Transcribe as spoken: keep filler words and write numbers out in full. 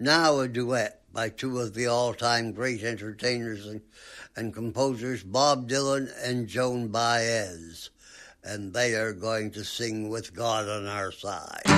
Now a duet by two of the all-time great entertainers and, and composers, Bob Dylan and Joan Baez. And they are going to sing With God on Our Side.